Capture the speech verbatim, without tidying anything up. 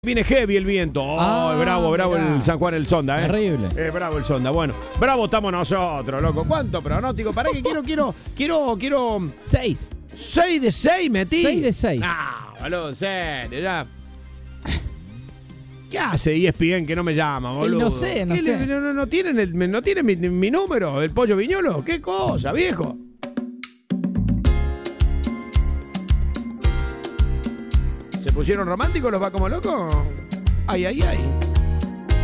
Viene heavy el viento. Oh, Ah, bravo, bravo mirá. el San Juan el Sonda, ¿eh? Terrible. Eh, bravo el Sonda. Bueno, bravo estamos nosotros, loco. ¿Cuánto pronóstico? Pará que quiero, quiero, quiero, quiero. Seis. ¿seis de seis metí? Seis de seis. No, boludo, en serio, ya. ¿Qué hace E S P N que no me llama, boludo? no sé, no ¿Qué sé. le- No, no, no tienen, el, no tienen mi, mi número, el pollo viñolo. ¿Qué cosa, viejo? ¿Se pusieron románticos los va como locos? Ay, ay, ay.